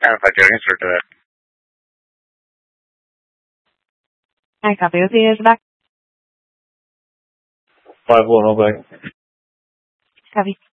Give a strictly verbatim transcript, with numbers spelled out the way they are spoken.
nine five zero, answer to that. I copy. What's the answer back? five one, all back. Copy.